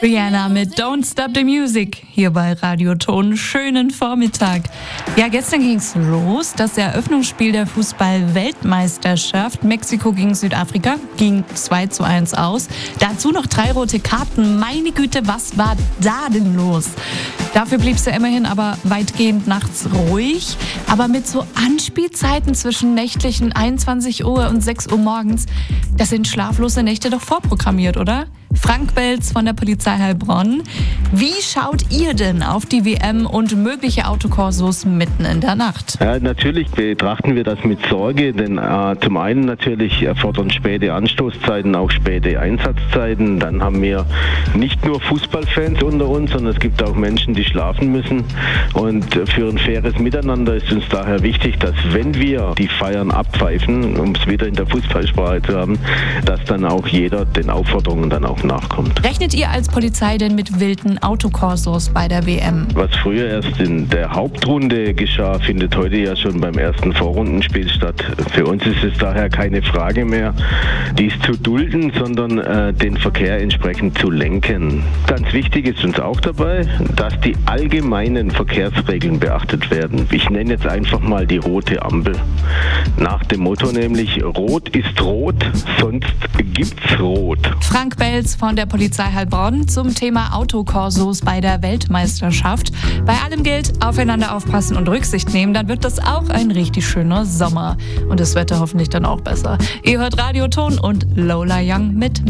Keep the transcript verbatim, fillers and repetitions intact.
Rihanna mit Don't Stop the Music hier bei Radioton. Schönen Vormittag. Ja, gestern ging's los. Das Eröffnungsspiel der Fußball-Weltmeisterschaft. Mexiko gegen Südafrika ging zwei zu eins aus. Dazu noch drei rote Karten. Meine Güte, was war da denn los? Dafür blieb es ja immerhin aber weitgehend nachts ruhig. Aber mit so Anspielzeiten zwischen nächtlichen einundzwanzig Uhr und sechs Uhr morgens, das sind schlaflose Nächte doch vorprogrammiert, oder? Frank Belz von der Polizei Heilbronn. Wie schaut ihr denn auf die W M und mögliche Autokorsos mitten in der Nacht? Ja, natürlich betrachten wir das mit Sorge, denn äh, zum einen natürlich erfordern späte Anstoßzeiten auch späte Einsatzzeiten. Dann haben wir nicht nur Fußballfans unter uns, sondern es gibt auch Menschen, die schlafen müssen. Und für ein faires Miteinander ist uns daher wichtig, dass wenn wir die Feiern abpfeifen, um es wieder in der Fußballsprache zu haben, dass dann auch jeder den Aufforderungen dann auch nachkommt. Rechnet ihr als Polizei denn mit wilden Autokorsos bei der W M? Was früher erst in der Hauptrunde geschah, findet heute ja schon beim ersten Vorrundenspiel statt. Für uns ist es daher keine Frage mehr, dies zu dulden, sondern äh, den Verkehr entsprechend zu lenken. Ganz wichtig ist uns auch dabei, dass die allgemeinen Verkehrsregeln beachtet werden. Ich nenne jetzt einfach mal die rote Ampel. Nach dem Motto nämlich, rot ist rot, sonst gibt's rot. Frank Belz von der Polizei Heilbronn zum Thema Autokorsos bei der Weltmeisterschaft. Bei allem gilt, aufeinander aufpassen und Rücksicht nehmen, dann wird das auch ein richtig schöner Sommer. Und das Wetter hoffentlich dann auch besser. Ihr hört Radioton und Lola Young mit